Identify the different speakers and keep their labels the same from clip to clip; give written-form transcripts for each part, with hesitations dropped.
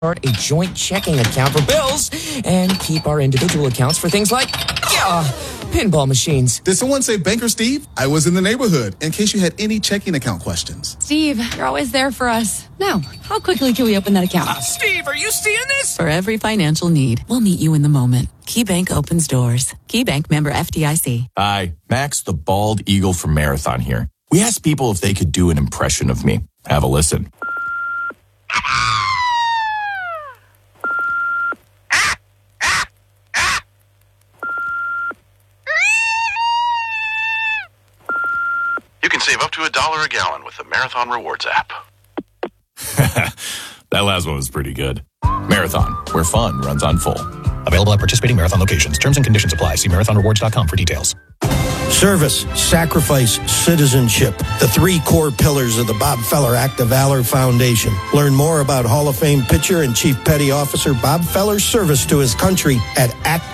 Speaker 1: start a joint checking account for bills and keep our individual accounts for things like pinball machines.
Speaker 2: Did someone say Banker Steve? I was in the neighborhood in case you had any checking account questions.
Speaker 3: Steve, you're always there for us. Now, how quickly can we open that account?
Speaker 1: Steve, are you seeing this?
Speaker 4: For every financial need, we'll meet you in the moment. KeyBank opens doors. KeyBank, member FDIC.
Speaker 5: Hi, Max the Bald Eagle from Marathon here. We asked people if they could do an impression of me. Have a listen.
Speaker 6: You can save up to $1 a gallon with the Marathon Rewards app.
Speaker 5: That last one was pretty good. Marathon, where fun runs on full.
Speaker 7: Available at participating Marathon locations. Terms and conditions apply. See marathonrewards.com for details.
Speaker 8: Service, sacrifice, citizenship. The three core pillars of the Bob Feller Act of Valor Foundation. Learn more about Hall of Fame pitcher and Chief Petty Officer Bob Feller's service to his country at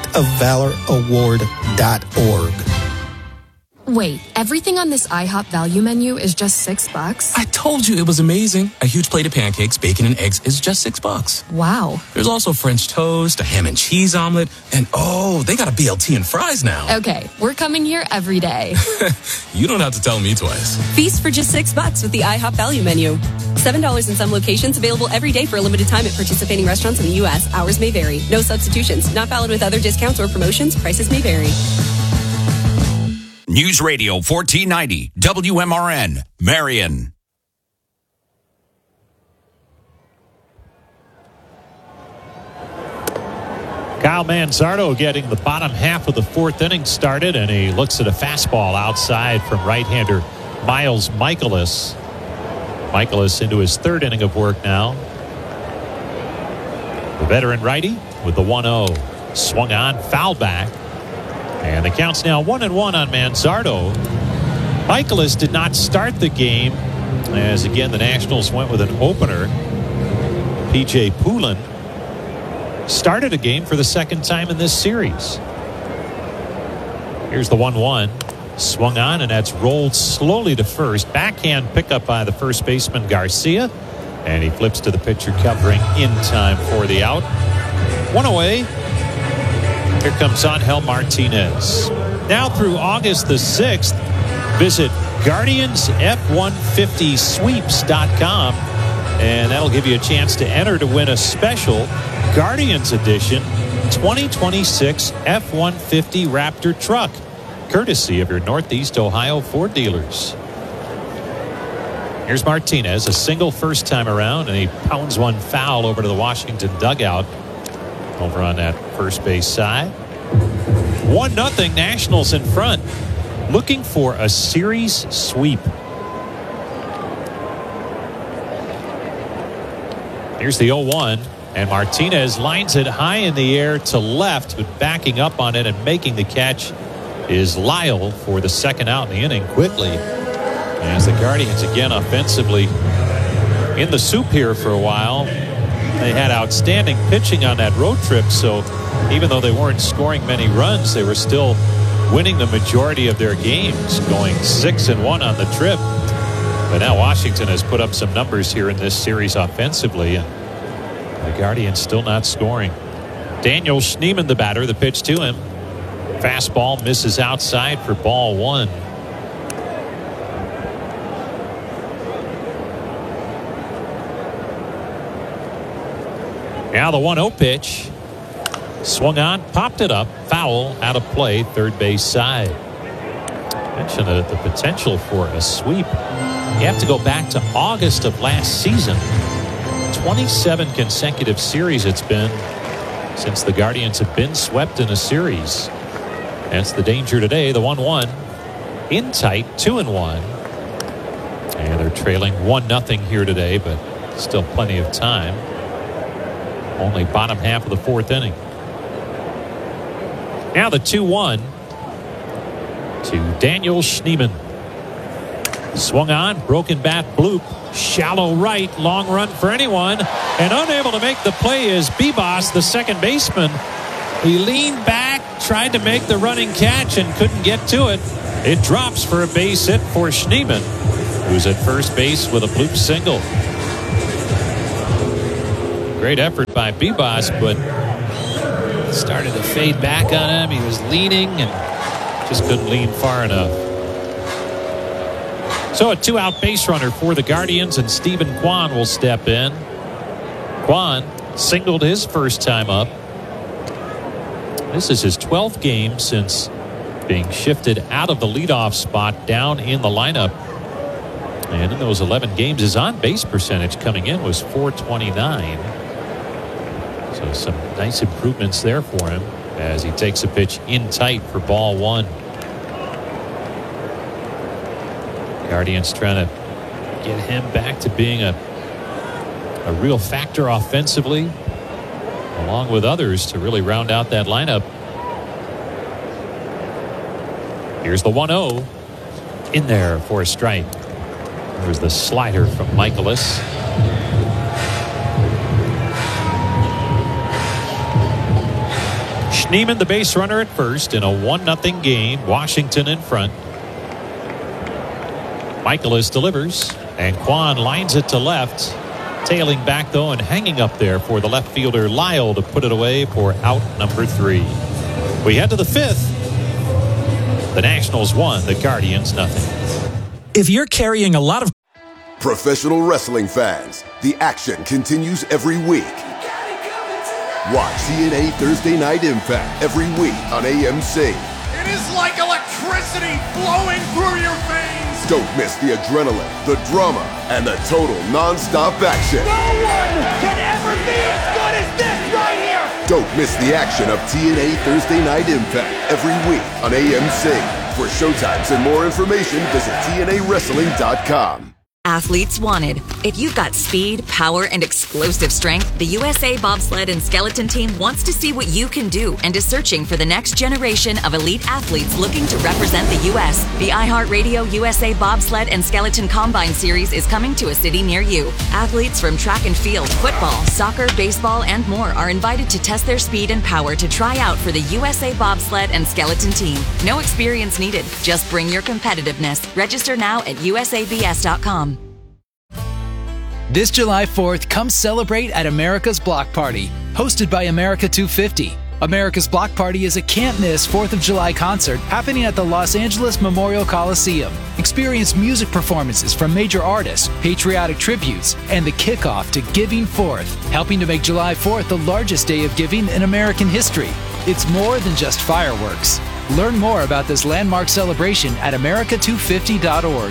Speaker 8: actofvaloraward.org.
Speaker 3: Wait, everything on this IHOP value menu is just $6?
Speaker 1: I told you it was amazing. A huge plate of pancakes, bacon, and eggs is just $6.
Speaker 3: Wow.
Speaker 1: There's also French toast, a ham and cheese omelet, and they got a BLT and fries now.
Speaker 3: Okay, we're coming here every day.
Speaker 1: You don't have to tell me twice.
Speaker 9: Feast for just $6 with the IHOP value menu. $7 in some locations, available every day for a limited time at participating restaurants in the U.S. Hours may vary. No substitutions. Not valid with other discounts or promotions. Prices may vary.
Speaker 10: News Radio 1490 WMRN, Marion.
Speaker 11: Kyle Manzardo getting the bottom half of the fourth inning started, and he looks at a fastball outside from right-hander Miles Michaelis. Michaelis into his third inning of work now. The veteran righty with the 1-0. Swung on, foul back. And the count's now 1-1 on Manzardo. Michaelis did not start the game, as again the Nationals went with an opener. P.J. Poulin started a game for the second time in this series. Here's the 1-1. Swung on, and that's rolled slowly to first. Backhand pickup by the first baseman Garcia. And he flips to the pitcher covering in time for the out. One away. Here comes Angel Martinez. Now through August the 6th, visit GuardiansF150Sweeps.com, and that'll give you a chance to enter to win a special Guardians Edition 2026 F-150 Raptor truck, courtesy of your Northeast Ohio Ford dealers. Here's Martinez, a single first time around, and he pounds one foul over to the Washington dugout. Over on that first base side. 1-0 Nationals in front. Looking for a series sweep. Here's the 0-1. And Martinez lines it high in the air to left, but backing up on it and making the catch is Lyle for the second out in the inning quickly. As the Guardians again offensively in the soup here for a while. They had outstanding pitching on that road trip, so even though they weren't scoring many runs, they were still winning the majority of their games, going 6-1 on the trip. But now Washington has put up some numbers here in this series offensively, and the Guardians still not scoring. Daniel Schneemann, the batter, the pitch to him. Fastball misses outside for ball one. Now the 1-0 pitch. Swung on, popped it up, foul, out of play, third base side. Mentioned the potential for a sweep. You have to go back to August of last season. 27 consecutive series it's been since the Guardians have been swept in a series. That's the danger today. The 1-1 in tight, 2-1. And they're trailing 1-0 here today, but still plenty of time. Only bottom half of the fourth inning. Now the 2-1 to Daniel Schneemann. Swung on, broken bat bloop, shallow right, long run for anyone, and unable to make the play is Bibas, the second baseman. He leaned back, tried to make the running catch and couldn't get to it. It drops for a base hit for Schneemann, who's at first base with a bloop single. Great effort by Bibas, but started to fade back on him. He was leaning and just couldn't lean far enough. So a 2-out base runner for the Guardians, and Stephen Kwan will step in. Kwan singled his first time up. This is his 12th game since being shifted out of the leadoff spot down in the lineup. And in those 11 games, his on-base percentage coming in was .429. So some nice improvements there for him as he takes a pitch in tight for ball one. Guardians trying to get him back to being a real factor offensively, along with others to really round out that lineup. Here's the 1-0 in there for a strike. There's the slider from Michaelis. Schneemann, the base runner at first in a 1-0 game. Washington in front. Michaelis delivers, and Kwan lines it to left. Tailing back, though, and hanging up there for the left fielder Lyle to put it away for out number 3. We head to the 5th. The Nationals won, the Guardians nothing.
Speaker 12: If you're carrying a lot of
Speaker 13: professional wrestling fans, the action continues every week. Watch TNA Thursday Night Impact every week on AMC.
Speaker 14: It is like electricity flowing through your veins.
Speaker 13: Don't miss the adrenaline, the drama, and the total non-stop action.
Speaker 14: No one can ever be as good as this right here.
Speaker 13: Don't miss the action of TNA Thursday Night Impact every week on AMC. For showtimes and more information, visit TNAWrestling.com.
Speaker 15: Athletes wanted. If you've got speed, power, and explosive strength, the USA Bobsled and Skeleton Team wants to see what you can do and is searching for the next generation of elite athletes looking to represent the U.S. The iHeartRadio USA Bobsled and Skeleton Combine Series is coming to a city near you. Athletes from track and field, football, soccer, baseball, and more are invited to test their speed and power to try out for the USA Bobsled and Skeleton Team. No experience needed. Just bring your competitiveness. Register now at usabs.com.
Speaker 16: This July 4th, come celebrate at America's Block Party, hosted by America 250. America's Block Party is a can't-miss 4th of July concert happening at the Los Angeles Memorial Coliseum. Experience music performances from major artists, patriotic tributes, and the kickoff to Giving Forth, helping to make July 4th the largest day of giving in American history. It's more than just fireworks. Learn more about this landmark celebration at america250.org.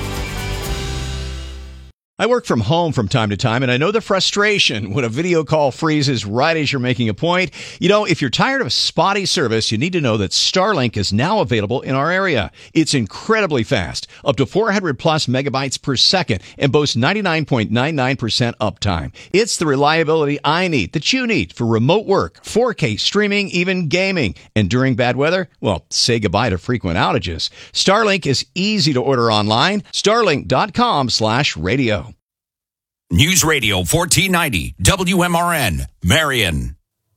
Speaker 17: I work from home from time to time, and I know the frustration when a video call freezes right as you're making a point. You know, if you're tired of spotty service, you need to know that Starlink is now available in our area. It's incredibly fast, up to 400 plus megabytes per second, and boasts 99.99% uptime. It's the reliability I need, that you need, for remote work, 4K streaming, even gaming. And during bad weather, well, say goodbye to frequent outages. Starlink is easy to order online. Starlink.com/radio.
Speaker 10: News Radio 1490 WMRN, Marion.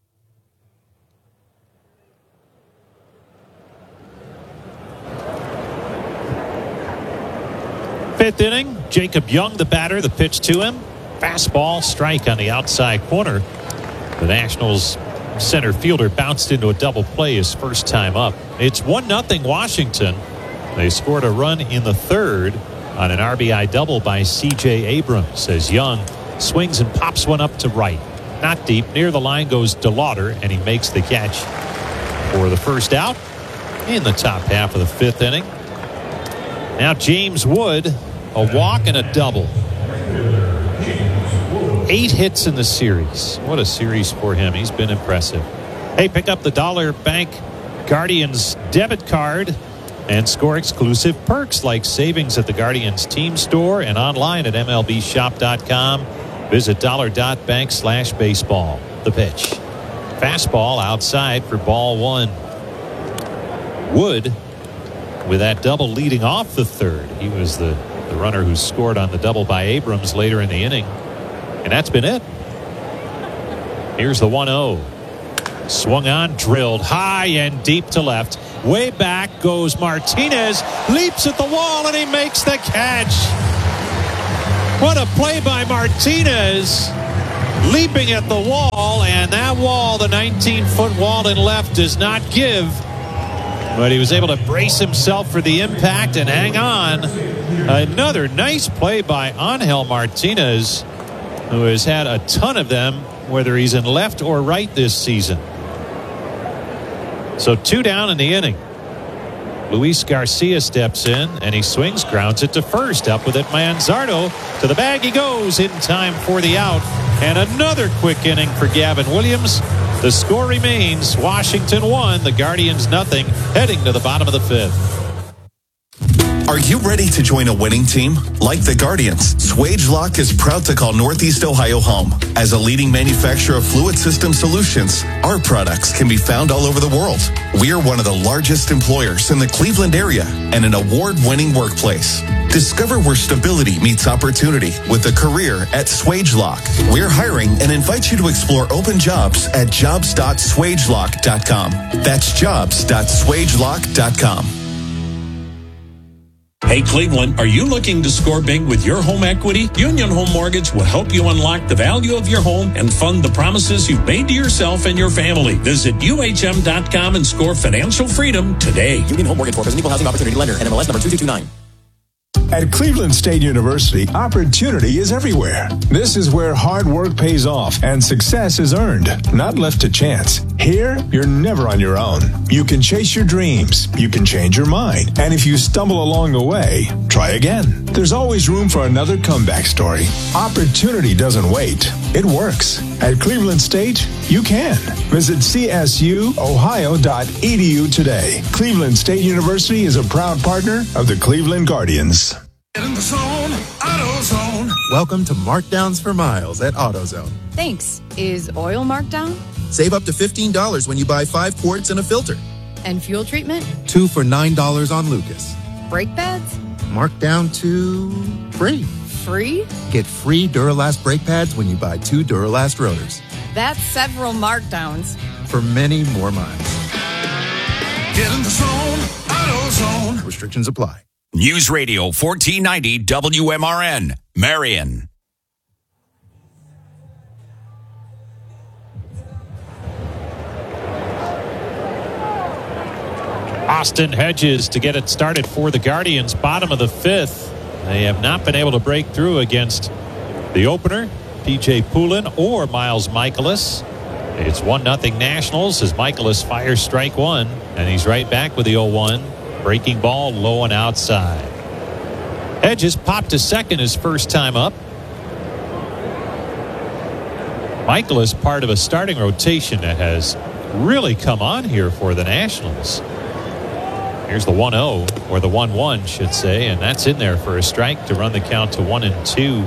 Speaker 11: Fifth inning, Jacob Young, the batter, the pitch to him. Fastball, strike on the outside corner. The Nationals center fielder bounced into a double play his first time up. It's 1-0 Washington. They scored a run in the third on an RBI double by C.J. Abrams as Young swings and pops one up to right. Not deep. Near the line goes DeLauder, and he makes the catch for the first out in the top half of the fifth inning. Now James Wood, a walk and a double. 8 hits in the series. What a series for him. He's been impressive. Hey, pick up the Dollar Bank Guardians debit card and score exclusive perks like savings at the Guardians team store and online at MLBshop.com. Visit dollar.bank/baseball. The pitch. Fastball outside for ball one. Wood with that double leading off the third. He was the runner who scored on the double by Abrams later in the inning. And that's been it. Here's the 1-0. Swung on, drilled high and deep to left. Way back goes Martinez, leaps at the wall, and he makes the catch. What a play by Martinez. leaping at the wall, and that wall, the 19-foot wall in left, does not give. But he was able to brace himself for the impact and hang on. Another nice play by Angel Martinez, who has had a ton of them, whether he's in left or right this season. So 2 down in the inning. Luis Garcia steps in, and he swings, grounds it to first. Up with it, Manzardo. To the bag he goes in time for the out. And another quick inning for Gavin Williams. The score remains Washington 1, the Guardians nothing, heading to the bottom of the 5th.
Speaker 18: Are you ready to join a winning team? Like the Guardians, SwageLock is proud to call Northeast Ohio home. As a leading manufacturer of fluid system solutions, our products can be found all over the world. We are one of the largest employers in the Cleveland area and an award-winning workplace. Discover where stability meets opportunity with a career at SwageLock. We're hiring and invite you to explore open jobs at jobs.swagelock.com. That's jobs.swagelock.com.
Speaker 19: Hey Cleveland, are you looking to score big with your home equity? Union Home Mortgage will help you unlock the value of your home and fund the promises you've made to yourself and your family. Visit UHM.com and score financial freedom today.
Speaker 1: Union Home Mortgage Corp is an equal housing opportunity lender. NMLS number 2229.
Speaker 20: At Cleveland State University, opportunity is everywhere. This is where hard work pays off and success is earned, not left to chance. Here, you're never on your own. You can chase your dreams. You can change your mind. And if you stumble along the way, try again. There's always room for another comeback story. Opportunity doesn't wait. It works. At Cleveland State, you can. Visit csuohio.edu today. Cleveland State University is a proud partner of the Cleveland Guardians.
Speaker 21: Get in the zone, AutoZone. Welcome to Markdowns for Miles at AutoZone.
Speaker 22: Thanks. Is oil marked down?
Speaker 21: Save up to $15 when you buy 5 quarts and a filter.
Speaker 22: And fuel treatment?
Speaker 21: 2 for $9 on Lucas.
Speaker 22: Brake pads?
Speaker 21: Marked down to free.
Speaker 22: Free?
Speaker 21: Get free Duralast brake pads when you buy 2 Duralast rotors.
Speaker 22: That's several markdowns.
Speaker 21: For many more miles. Get in the zone, AutoZone. Restrictions apply.
Speaker 10: News Radio 1490 WMRN, Marion.
Speaker 11: Austin Hedges to get it started for the Guardians, bottom of the 5th. They have not been able to break through against the opener, P.J. Poulin or Miles Michaelis. It's 1-0 Nationals as Michaelis fires strike 1, and he's right back with the 0-1. Breaking ball low and outside. Hedges popped to second his first time up. Michaelis part of a starting rotation that has really come on here for the Nationals. Here's the 1-0, or the 1-1, should say, and that's in there for a strike to run the count to 1-2.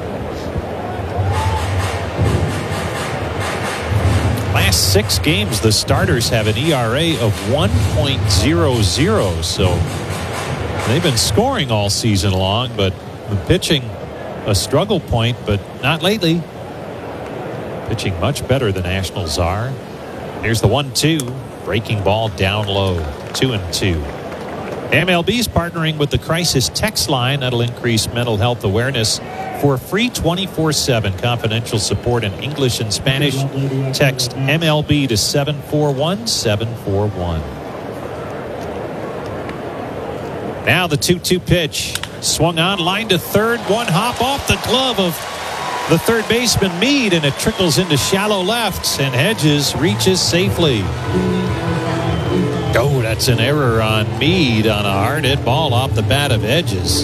Speaker 11: Last 6 games, the starters have an ERA of 1.00, so they've been scoring all season long, but the pitching a struggle point, but not lately. Pitching much better the Nationals are. Here's the 1-2. Breaking ball down low. 2-2. MLB's partnering with the Crisis Text Line that'll increase mental health awareness. For free 24/7 confidential support in English and Spanish, text MLB to 741-741. Now the 2-2 pitch. Swung on, line to third. One hop off the glove of the third baseman Meade, and it trickles into shallow left, and Hedges reaches safely. Oh, that's an error on Meade on a hard hit ball off the bat of Hedges.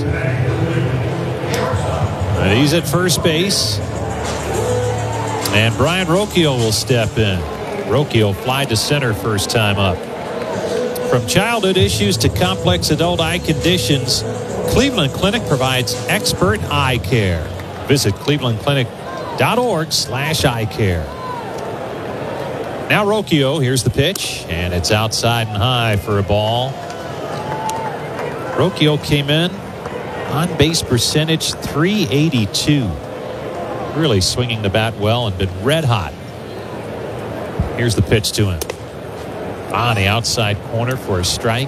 Speaker 11: He's at first base. And Brian Rocchio will step in. Rocchio fly to center first time up. From childhood issues to complex adult eye conditions, Cleveland Clinic provides expert eye care. Visit clevelandclinic.org/eye care. Now Rocchio, here's the pitch, and it's outside and high for a ball. Rocchio came in, on base percentage .382. Really swinging the bat well and been red hot. Here's the pitch to him. On the outside corner for a strike.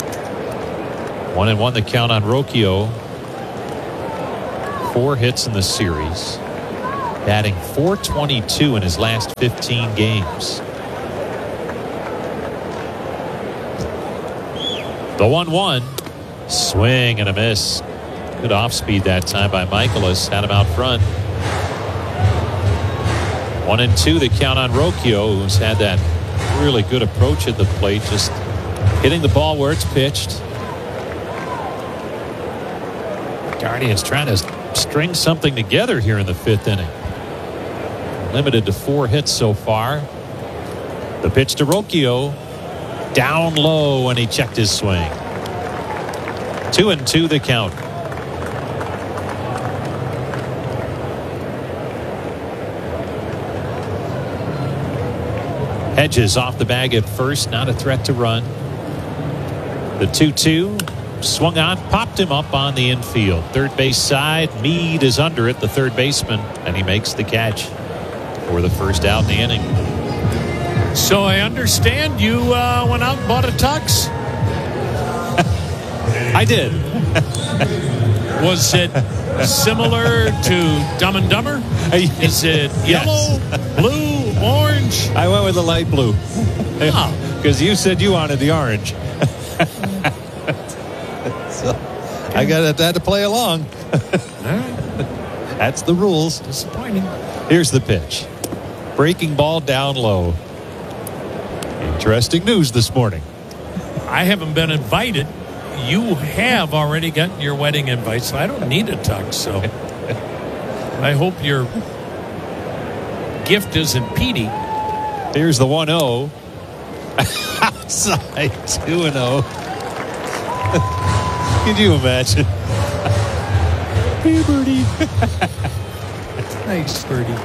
Speaker 11: 1-1 the count on Rocchio. 4 hits in the series. batting .422 in his last 15 games. The 1-1. Swing and a miss. Good off speed that time by Michaelis. Had him out front. 1-2 the count on Rocchio, who's had that really good approach at the plate, just hitting the ball where it's pitched. Guardians trying to string something together here in the 5th inning. Limited to 4 hits so far. The pitch to Rocchio. Down low, and he checked his swing. 2-2 the count. Hedges off the bag at first, not a threat to run. The 2-2 swung on, popped him up on the infield. Third base side, Meade is under it, the third baseman, and he makes the catch for the first out in the inning.
Speaker 19: So I understand you went out and bought a tux?
Speaker 11: I did.
Speaker 19: Was it similar to Dumb and Dumber? Is it yellow, blue, orange?
Speaker 11: I went with the light blue. Because you said you wanted the orange. So I had to play along. That's the rules.
Speaker 19: Disappointing.
Speaker 11: Here's the pitch. Breaking ball down low. Interesting news this morning.
Speaker 19: I haven't been invited. You have already gotten your wedding invite, so I don't need a tux. So I hope your gift isn't Petey.
Speaker 11: Here's the 1-0. Outside 2-0. Could you imagine? Hey, birdie.
Speaker 19: Nice, birdie.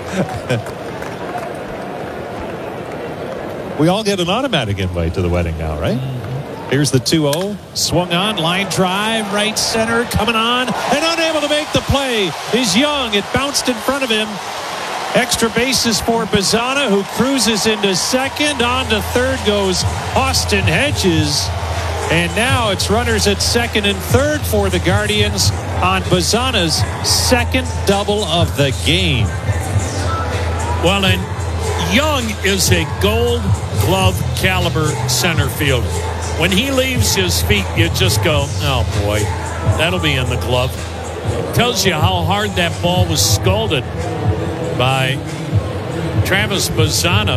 Speaker 11: We all get an automatic invite to the wedding now, right? Here's the 2-0. Swung on, line drive, right center, coming on, and unable to make the play is Young. It bounced in front of him. Extra bases for Bazzana, who cruises into second. On to third goes Austin Hedges. And now it's runners at second and third for the Guardians on Bazzana's second double of the game.
Speaker 19: Well, and Young is a Gold Glove caliber center fielder. When he leaves his feet, you just go, oh boy, that'll be in the glove. Tells you how hard that ball was scalded by Travis Bazzana.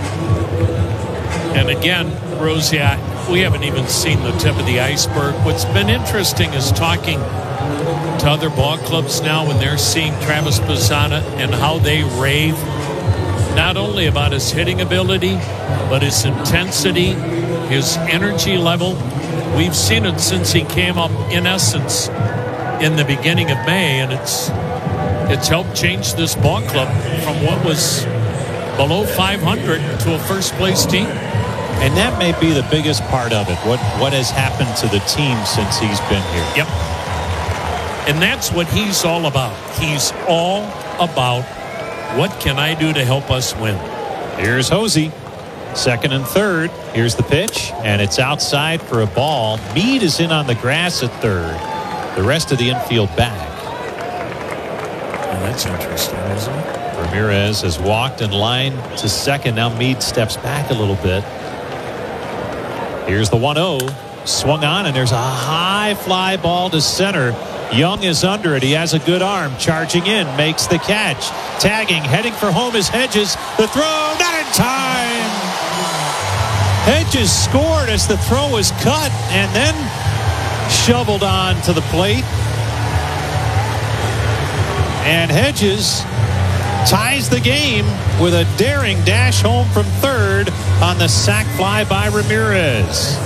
Speaker 19: And again, Rosie, we haven't even seen the tip of the iceberg. What's been interesting is talking to other ball clubs now when they're seeing Travis Bazzana and how they rave, not only about his hitting ability, but his intensity, his energy level. We've seen it since he came up, in essence, in the beginning of May, and it's helped change this ball club from what was below 500 to a first-place team.
Speaker 11: And that may be the biggest part of it, what has happened to the team since he's been here.
Speaker 19: Yep. And that's what he's all about. He's all about, what can I do to help us win?
Speaker 11: Here's Hosey. Second and third. Here's the pitch, and it's outside for a ball. Meade is in on the grass at third. The rest of the infield back.
Speaker 19: Well, that's interesting, isn't it?
Speaker 11: Ramirez has walked in line to second. Now Meade steps back a little bit. Here's the 1-0. Swung on, and there's a high fly ball to center. Young is under it. He has a good arm. Charging in. Makes the catch. Tagging. Heading for home is Hedges. The throw. Not in time. Hedges scored as the throw was cut and then shoveled on to the plate. And Hedges ties the game with a daring dash home from third on the sac fly by Ramirez.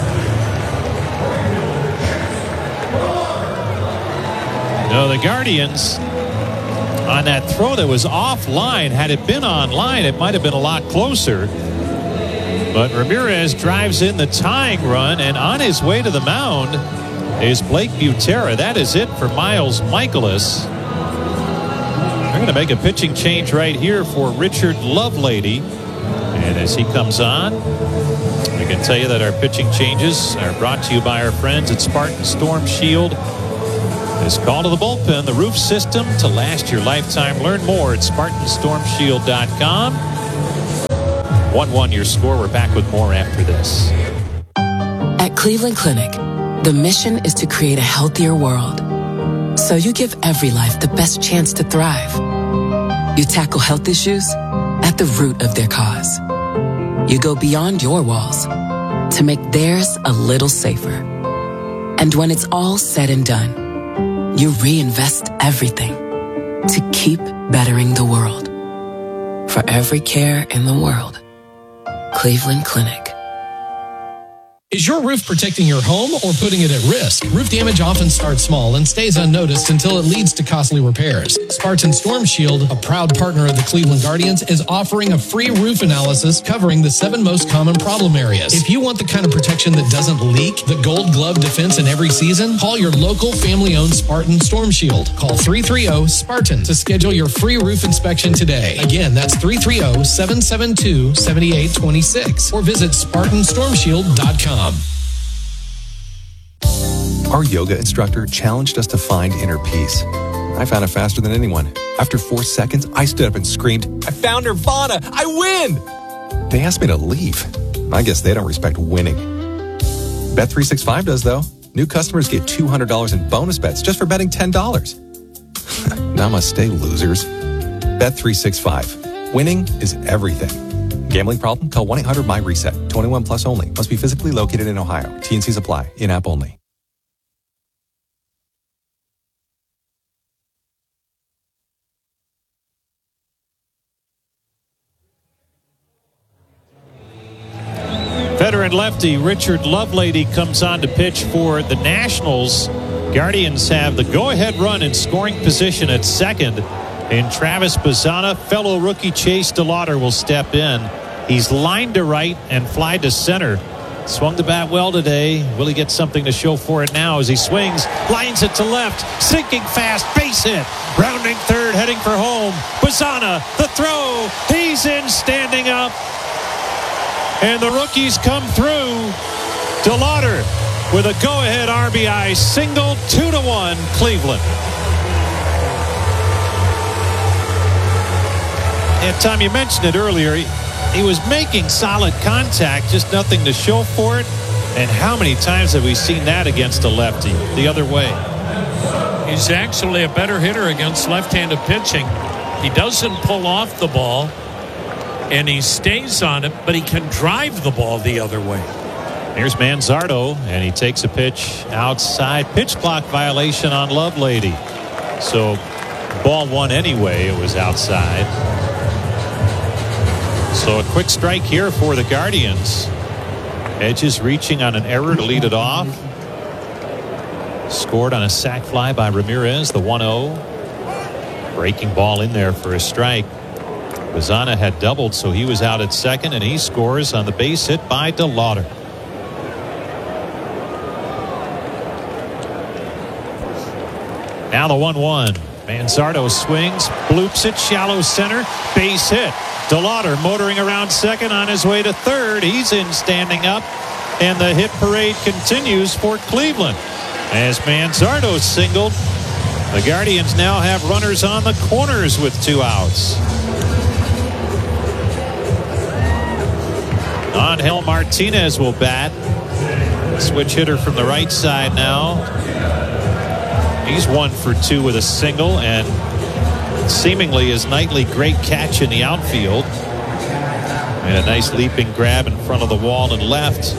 Speaker 11: No, the Guardians on that throw that was offline. Had it been online, it might have been a lot closer. But Ramirez drives in the tying run, and on his way to the mound is Blake Butera. That is it for Miles Michaelis. They're going to make a pitching change right here for Richard Lovelady. And as he comes on, I can tell you that our pitching changes are brought to you by our friends at Spartan Storm Shield. This call to the bullpen, the roof system to last your lifetime. Learn more at SpartanStormShield.com. 1-1 your score. We're back with more after this.
Speaker 2: At Cleveland Clinic, the mission is to create a healthier world. So you give every life the best chance to thrive. You tackle health issues at the root of their cause. You go beyond your walls to make theirs a little safer. And when it's all said and done, you reinvest everything to keep bettering the world. For every care in the world, Cleveland Clinic.
Speaker 4: Is your roof protecting your home or putting it at risk? Roof damage often starts small and stays unnoticed until it leads to costly repairs. Spartan Storm Shield, a proud partner of the Cleveland Guardians, is offering a free roof analysis covering the 7 most common problem areas. If you want the kind of protection that doesn't leak, the Gold Glove defense in every season, call your local family-owned Spartan Storm Shield. Call 330-SPARTAN to schedule your free roof inspection today. Again, that's 330-772-7826 or visit SpartanStormShield.com.
Speaker 23: Our yoga instructor challenged us to find inner peace. I found it faster than anyone. After 4 seconds, I stood up and screamed, "I found Nirvana! I win!" They asked me to leave. I guess they don't respect winning. Bet365 does, though. New customers get $200 in bonus bets just for betting $10. Namaste, losers. Bet365. Winning is everything. Gambling problem? Call 1-800-MY-RESET. 21 plus only. Must be physically located in Ohio. T&Cs apply. In-app only.
Speaker 11: Veteran lefty Richard Lovelady comes on to pitch for the Nationals. Guardians have the go-ahead run in scoring position at second. And Travis Bazzana, fellow rookie Chase DeLauder will step in. He's lined to right and fly to center. Swung the bat well today. Will he get something to show for it now as he swings, lines it to left, sinking fast, base hit. Rounding third, heading for home. Bazzana, the throw. He's in, standing up. And the rookies come through. DeLauder with a go-ahead RBI single, 2-1 Cleveland. And Tom, you mentioned it earlier. He was making solid contact, just nothing to show for it. And how many times have we seen that against a lefty the other way?
Speaker 19: He's actually a better hitter against left-handed pitching. He doesn't pull off the ball, and he stays on it, but he can drive the ball the other way.
Speaker 11: Here's Manzardo, and he takes a pitch outside. Pitch clock violation on Lovelady. So ball one anyway. It was outside. So a quick strike here for the Guardians. Edges reaching on an error to lead it off. Scored on a sac fly by Ramirez, the 1-0. Breaking ball in there for a strike. Bazzana had doubled, so he was out at second, and he scores on the base hit by DeLauder. Now the 1-1. Manzardo swings, bloops it, shallow center, base hit. DeLauder motoring around second on his way to third. He's in, standing up, and the hit parade continues for Cleveland. As Manzardo singled, the Guardians now have runners on the corners with 2 outs. Angel Martinez will bat. Switch hitter from the right side now. He's 1 for 2 with a single, and seemingly his nightly great catch in the outfield. And a nice leaping grab in front of the wall and left.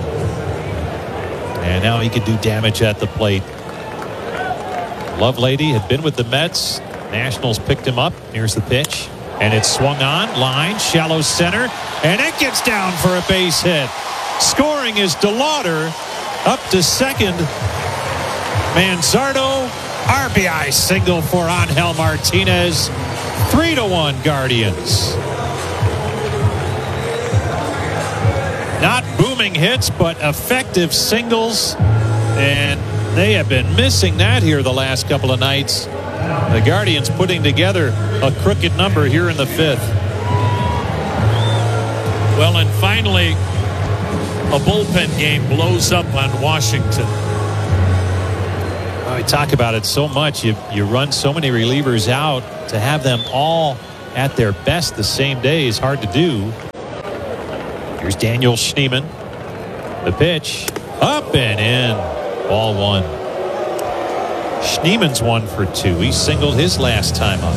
Speaker 11: And now he could do damage at the plate. Lovelady had been with the Mets. Nationals picked him up. Here's the pitch. And it's swung on. Line, shallow center. And it gets down for a base hit. Scoring is DeLauder. Up to second. Manzardo. RBI single for Angel Martinez. 3-1 Guardians. Not booming hits, but effective singles. And they have been missing that here the last couple of nights. The Guardians putting together a crooked number here in the 5th.
Speaker 19: Well, and finally, a bullpen game blows up on Washington.
Speaker 11: We talk about it so much. You run so many relievers out, to have them all at their best the same day is hard to do. Here's Daniel Schneemann. The pitch up and in. Ball one. Schneemann's 1 for 2. He singled his last time up.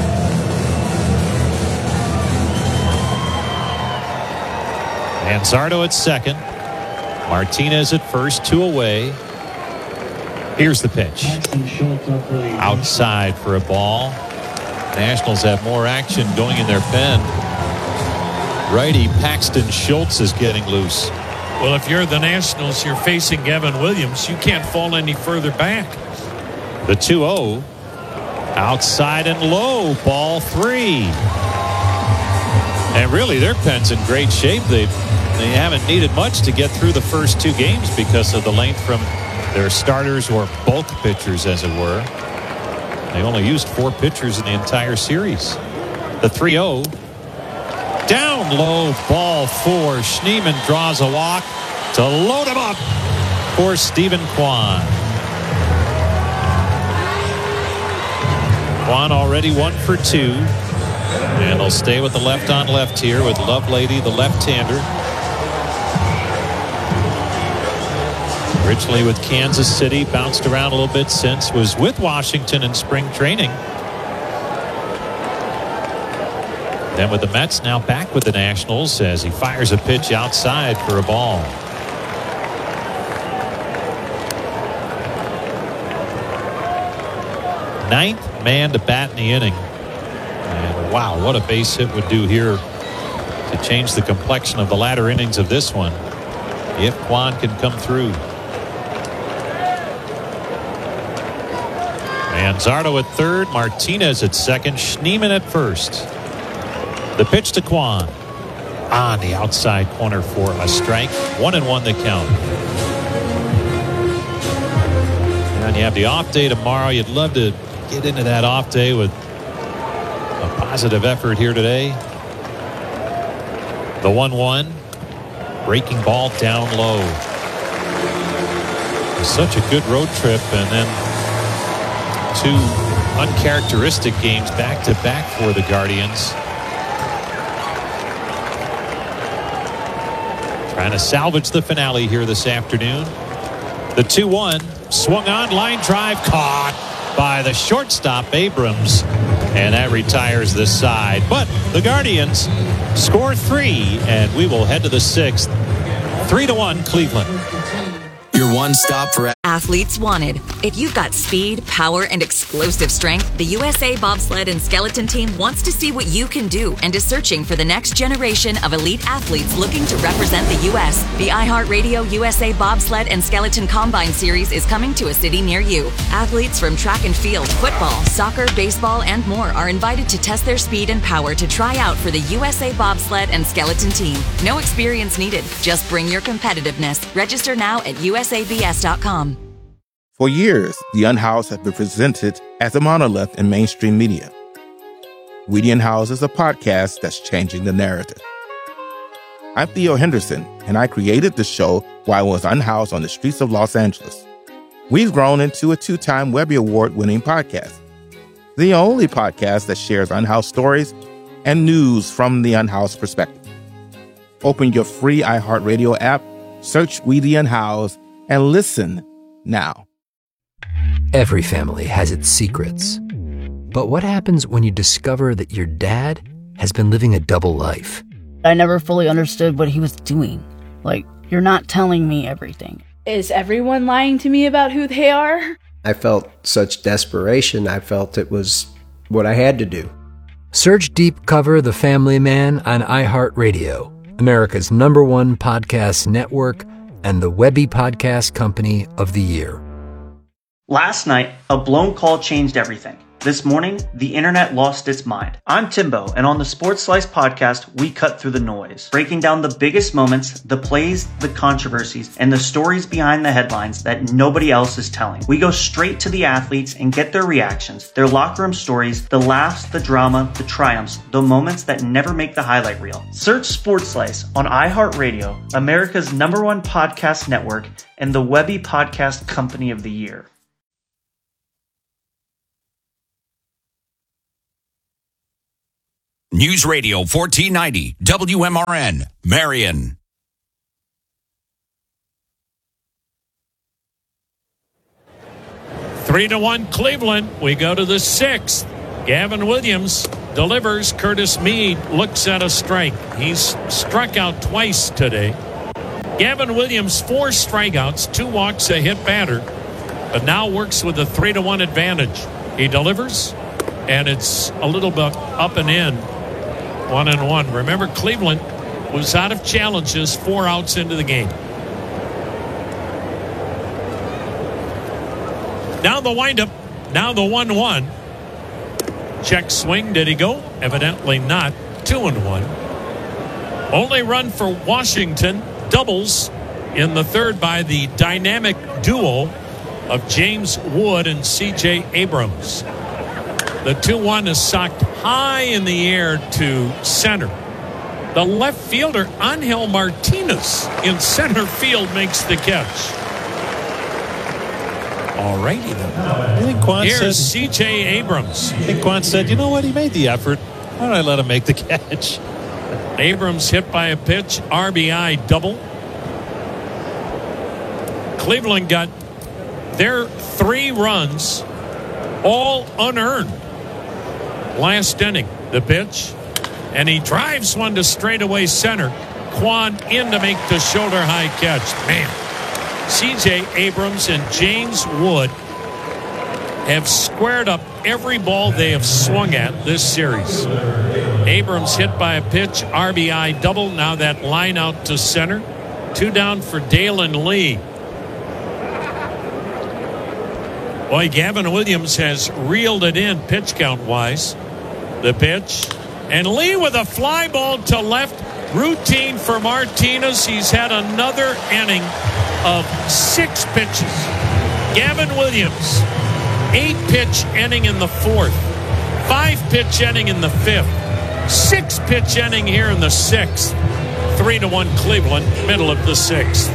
Speaker 11: Manzardo at second. Martinez at first, 2 away. Here's the pitch. Outside for a ball. Nationals have more action going in their pen. Righty Paxton Schultz is getting loose.
Speaker 19: Well, if you're the Nationals, you're facing Gavin Williams. You can't fall any further back.
Speaker 11: The 2-0. Outside and low. Ball 3. And really, their pen's in great shape. They haven't needed much to get through the first 2 games because of the length from their starters or bulk pitchers, as it were. They only used 4 pitchers in the entire series. The 3-0. Down low, ball 4. Schneemann draws a walk to load him up for Stephen Kwan. Kwan already 1 for 2. And they'll stay with the left on left here with Lovelady, the left-hander. Originally with Kansas City, bounced around a little bit since, was with Washington in spring training. Then with the Mets, now back with the Nationals as he fires a pitch outside for a ball. Ninth man to bat in the inning. And wow, what a base hit would do here to change the complexion of the latter innings of this one, if Kwan can come through. Manzardo at third, Martinez at second, Schneemann at first. The pitch to Kwan on the outside corner for a strike. 1-1 the count. And you have the off day tomorrow. You'd love to get into that off day with a positive effort here today. The 1-1. Breaking ball down low. Such a good road trip, and then 2 uncharacteristic games back to back for the Guardians. Trying to salvage the finale here this afternoon. The 2-1 swung on, line drive, caught by the shortstop Abrams, and that retires this side. But the Guardians score 3, and we will head to the 6th. 3-1 Cleveland.
Speaker 5: Your one stop for
Speaker 15: Athletes Wanted. If you've got speed, power, and explosive strength, the USA Bobsled and Skeleton Team wants to see what you can do and is searching for the next generation of elite athletes looking to represent the U.S. The iHeartRadio USA Bobsled and Skeleton Combine Series is coming to a city near you. Athletes from track and field, football, soccer, baseball, and more are invited to test their speed and power to try out for the USA Bobsled and Skeleton Team. No experience needed. Just bring your competitiveness. Register now at usabs.com.
Speaker 6: For years, The Unhoused has been presented as a monolith in mainstream media. We The Unhoused is a podcast that's changing the narrative. I'm Theo Henderson, and I created the show while I was unhoused on the streets of Los Angeles. We've grown into a 2-time Webby Award-winning podcast, the only podcast that shares unhoused stories and news from the unhoused perspective. Open your free iHeartRadio app, search We The Unhoused, and listen now.
Speaker 7: Every family has its secrets. But what happens when you discover that your dad has been living a double life?
Speaker 24: I never fully understood what he was doing. Like, you're not telling me everything.
Speaker 25: Is everyone lying to me about who they are?
Speaker 26: I felt such desperation. I felt it was what I had to do.
Speaker 7: Search Deep Cover The Family Man on iHeartRadio, America's #1 podcast network, and the Webby Podcast Company of the Year.
Speaker 27: Last night, a blown call changed everything. This morning, the internet lost its mind. I'm Timbo, and on the Sports Slice podcast, we cut through the noise, breaking down the biggest moments, the plays, the controversies, and the stories behind the headlines that nobody else is telling. We go straight to the athletes and get their reactions, their locker room stories, the laughs, the drama, the triumphs, the moments that never make the highlight reel. Search Sports Slice on iHeartRadio, America's #1 podcast network, and the Webby Podcast Company of the Year.
Speaker 10: News Radio 1490 WMRN, Marion.
Speaker 19: Three to 1 Cleveland. We go to the 6th. Gavin Williams delivers. Curtis Mead looks at a strike. He's struck out twice today. Gavin Williams, 4 strikeouts, 2 walks, a hit batter, but now works with a 3-1 advantage. He delivers, and it's a little bit up and in, 1-1. Remember, Cleveland was out of challenges, 4 outs into the game. Now the windup, now the 1-1. Check swing, did he go? Evidently not. 2-1. Only run for Washington. Doubles in the third by the dynamic duo of James Wood and C.J. Abrams. The 2-1 is socked high in the air to center. The left fielder, Angel Martinez, in center field makes the catch.
Speaker 11: All righty then. I think Quan
Speaker 19: Here's
Speaker 11: said,
Speaker 19: C.J. Abrams.
Speaker 11: I think Quan said, you know what? He made the effort. Why don't I let him make the catch?
Speaker 19: Abrams hit by a pitch, RBI double. Cleveland got their 3 runs, all unearned. Last inning, the pitch, and he drives one to straightaway center. Quan in to make the shoulder high catch. Man, C.J. Abrams and James Wood have squared up every ball they have swung at this series. Abrams hit by a pitch, RBI double. Now that line out to center. 2 down for Dalen Lee. Boy, Gavin Williams has reeled it in pitch count wise. The pitch. And Lee with a fly ball to left. Routine for Martinez. He's had another inning of 6 pitches. Gavin Williams, 8-pitch inning in the 4th. 5-pitch inning in the 5th. 6-pitch inning here in the 6th. 3-1 Cleveland, middle of the 6th.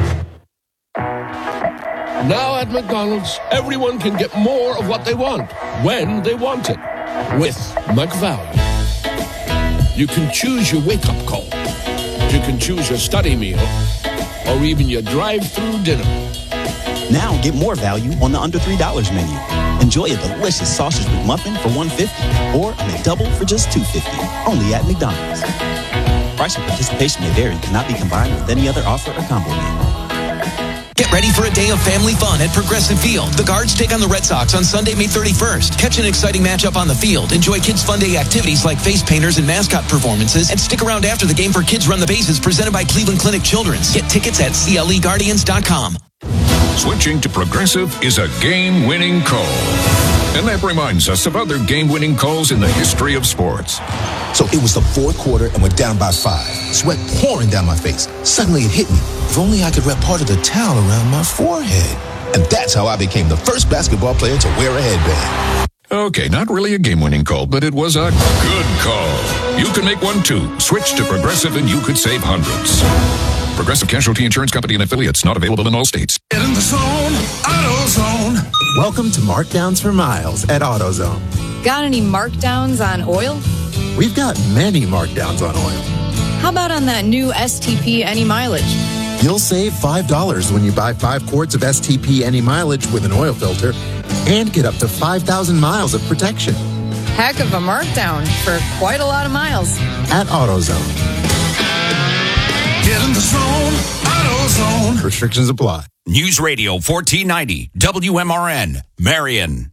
Speaker 3: Now at McDonald's, everyone can get more of what they want, when they want it, with McValue. You can choose your wake-up call. You can choose your study meal, or even your drive-through dinner.
Speaker 8: Now get more value on the under $3 menu. Enjoy a delicious sausage McMuffin for $1.50 or a McDouble for just $2.50. Only at McDonald's. Price and participation may vary. Cannot be combined with any other offer or combo meal.
Speaker 9: Get ready for a day of family fun at Progressive Field. The Guards take on the Red Sox on Sunday, May 31st. Catch an exciting matchup on the field. Enjoy Kids Fun Day activities like face painters and mascot performances. And stick around after the game for Kids Run the Bases presented by Cleveland Clinic Children's. Get tickets at CLEGuardians.com.
Speaker 12: Switching to Progressive is a game-winning call. And that reminds us of other game-winning calls in the history of sports.
Speaker 13: So it was the 4th quarter and we're down by 5. Sweat pouring down my face. Suddenly it hit me. If only I could wrap part of the towel around my forehead. And that's how I became the first basketball player to wear a headband.
Speaker 12: Okay, not really a game-winning call, but it was a good call. You can make one too. Switch to Progressive and you could save hundreds. Progressive Casualty Insurance Company and affiliates, not available in all states.
Speaker 21: Get in the zone, AutoZone.
Speaker 14: Welcome to Markdowns for Miles at AutoZone.
Speaker 22: Got any markdowns on oil?
Speaker 14: We've got many markdowns on oil.
Speaker 22: How about on that new STP Any Mileage?
Speaker 14: You'll save $5 when you buy 5 quarts of STP Any Mileage with an oil filter and get up to 5,000 miles of protection.
Speaker 22: Heck of a markdown for quite a lot of miles.
Speaker 14: At AutoZone.
Speaker 21: Get in the zone, AutoZone.
Speaker 14: Restrictions apply.
Speaker 10: News Radio 1490 WMRN, Marion.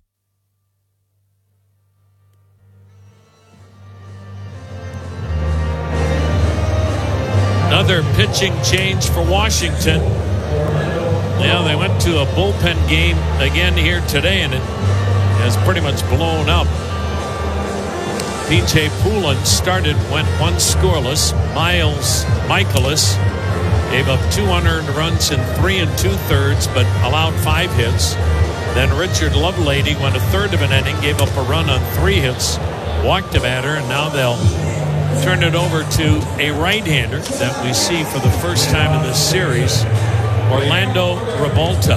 Speaker 19: Another pitching change for Washington. Yeah, they went to a bullpen game again here today, and it has pretty much blown up. P.J. Poulin started, went 1 scoreless. Miles Michaelis gave up 2 unearned runs in 3 2/3, but allowed 5 hits. Then Richard Lovelady went 1/3 of an inning, gave up a run on 3 hits, walked a batter, and now they'll turn it over to a right-hander that we see for the first time in this series, Orlando Revolta.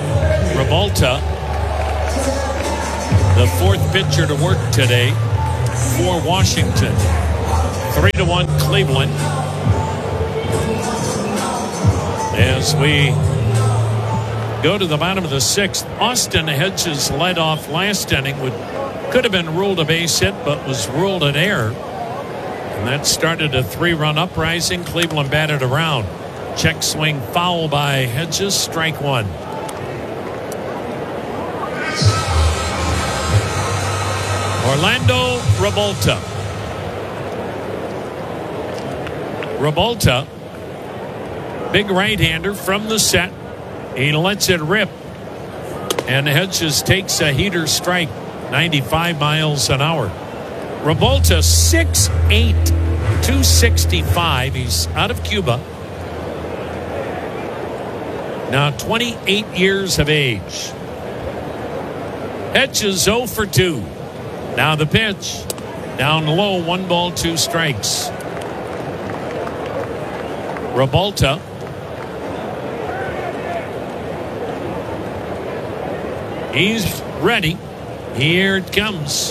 Speaker 19: Revolta, the 4th pitcher to work today,
Speaker 11: for Washington. 3-1 Cleveland. As we go to the bottom of the 6th, Austin Hedges led off last inning. Could have been ruled a base hit, but was ruled an error. And that started a 3-run uprising. Cleveland batted around. Check swing foul by Hedges, strike 1. Orlando Revolta. Revolta, big right-hander from the set. He lets it rip. And Hedges takes a heater strike, 95 miles an hour. Revolta, 6'8", 265. He's out of Cuba. Now 28 years of age. Hedges 0 for 2. Now the pitch. Down low, 1 ball, 2 strikes. Revolta. He's ready. Here it comes.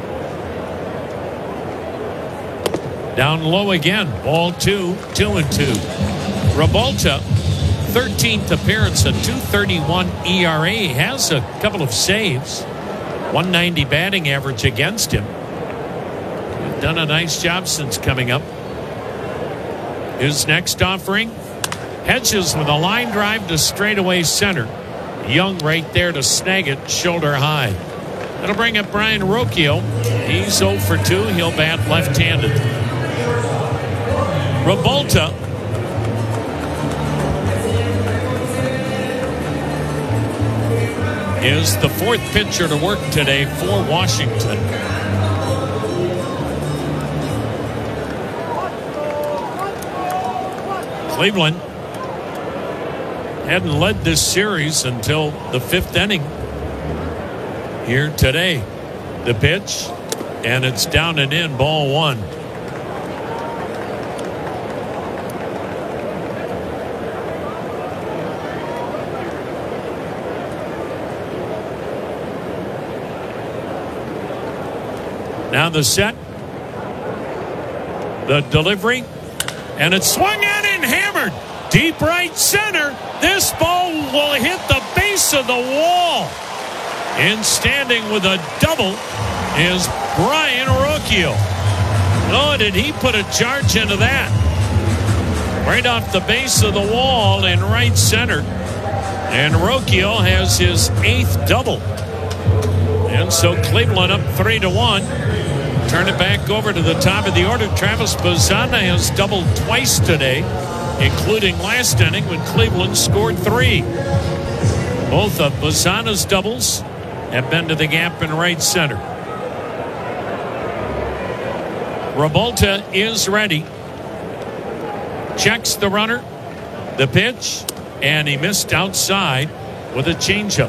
Speaker 11: Down low again. Ball 2, 2-2. Revolta, 13th appearance, a 2.31 ERA. He has a couple of saves. 190 batting average against him. He's done a nice job since coming up. His next offering, Hedges with a line drive to straightaway center. Young right there to snag it shoulder high. That'll bring up Brian Rocchio. He's 0 for 2. He'll bat left-handed. Revolta is the 4th pitcher to work today for Washington. Cleveland hadn't led this series until the 5th inning. Here today, the pitch, and it's down and in, ball 1. Now the set, the delivery, and it's swung at and hammered. Deep right center. This ball will hit the base of the wall. And standing with a double is Brian Rocchio. Oh, did he put a charge into that? Right off the base of the wall in right center. And Rocchio has his 8th double. And so Cleveland up 3-1. Turn it back over to the top of the order. Travis Bazzana has doubled twice today, including last inning when Cleveland scored 3. Both of Bazzana's doubles have been to the gap in right center. Revolta is ready. Checks the runner, the pitch, and he missed outside with a changeup.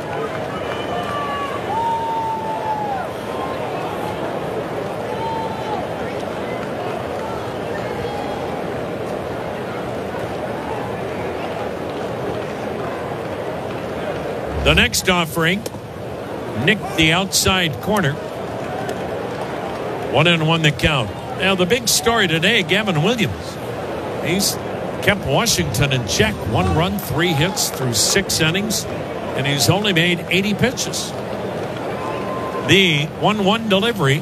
Speaker 11: The next offering nicked the outside corner. 1-1 the count. Now the big story today, Gavin Williams. He's kept Washington in check. 1 run, 3 hits through 6 innings, and he's only made 80 pitches. The 1-1 delivery.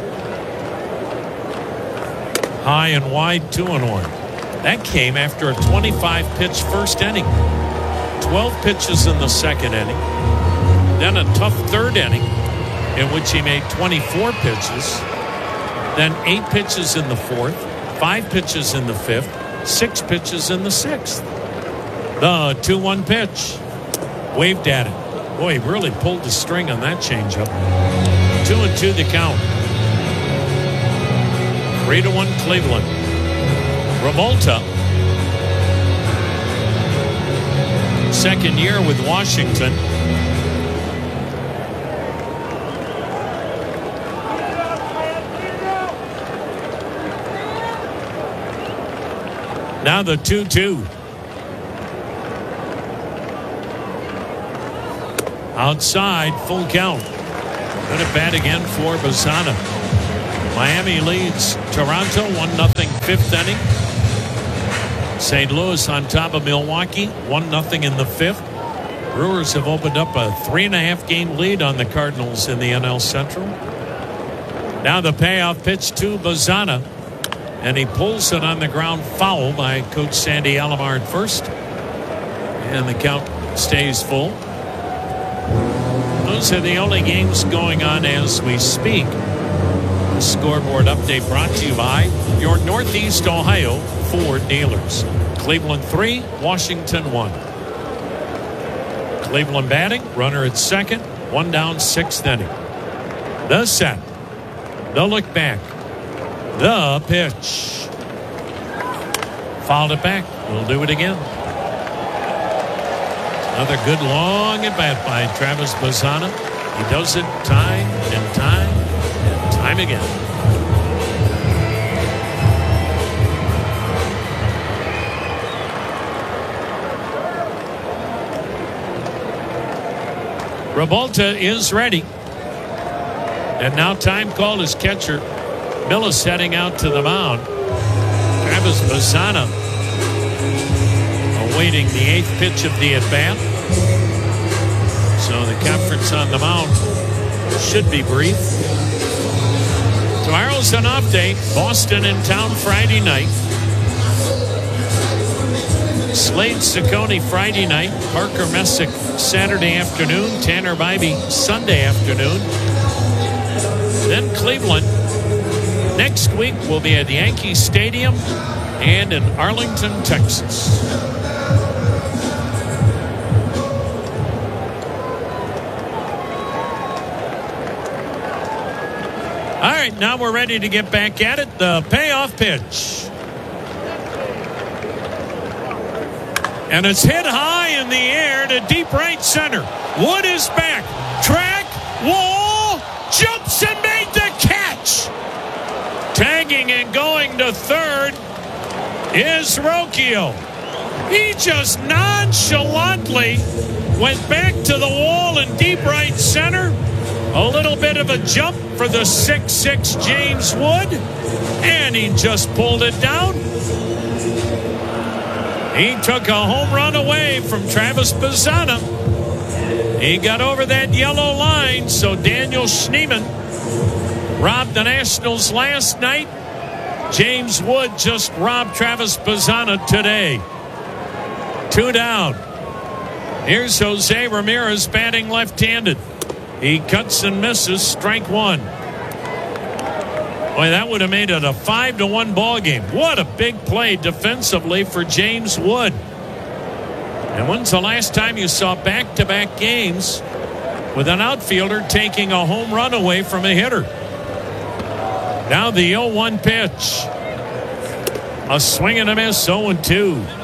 Speaker 11: High and wide, 2-1. That came after a 25-pitch first inning. 12 pitches in the second inning. Then a tough third inning in which he made 24 pitches. Then 8 pitches in the 4th, 5 pitches in the 5th, 6 pitches in the 6th. The 2-1 pitch. Waved at it. Boy, he really pulled the string on that changeup. 2-2 the count. 3-1 Cleveland. Revolta, second year with Washington. Now the 2-2. Outside, full count. Going to bat again for Bazzana.
Speaker 19: Miami leads Toronto 1-0 fifth inning. St. Louis on top of Milwaukee 1-0 in the fifth. Brewers have opened up a 3.5 game lead on the Cardinals in the NL Central. Now the payoff pitch to Bazana, and he pulls it on the ground foul by Coach Sandy Alomar at first, and the count stays full. Those are the only games going on as we speak. The scoreboard update brought to you by your Northeast Ohio Ford dealers. Cleveland 3, Washington 1. Cleveland batting, runner at second, 1 down, 6th inning. The set, the look back, the pitch. Fouled it back. We'll do it again. Another good long at bat by Travis Bazana. He does it time and time and time again. Revolta is ready. And now time called his catcher. Millis heading out to the mound. Travis Bazana awaiting the 8th pitch of the at-bat. So the conference on the mound should be brief. Tomorrow's an off day. Boston in town Friday night. Slade Ciccone Friday night. Parker Messick Saturday afternoon. Tanner Bybee Sunday afternoon. Then Cleveland. Next week will be at Yankee Stadium and in Arlington, Texas. All right, now we're ready to get back at it. The payoff pitch. And it's hit high in the air to deep right center. Wood is back. Track, wall, jumps and made the catch. Tagging and going to third is Rocchio. He just nonchalantly went back to the wall in deep right center. A little bit of a jump for the 6'6" James Wood. And he just pulled it down. He took a home run away from Travis Bazana. He got over that yellow line, so Daniel Schneemann robbed the Nationals last night. James Wood just robbed Travis Bazana today. 2 down. Here's Jose Ramirez batting left-handed. He cuts and misses, strike 1. Boy, that would have made it a 5-1 ball game. What a big play defensively for James Wood. And when's the last time you saw back-to-back games with an outfielder taking a home run away from a hitter? Now the 0-1 pitch. A swing and a miss, 0-2.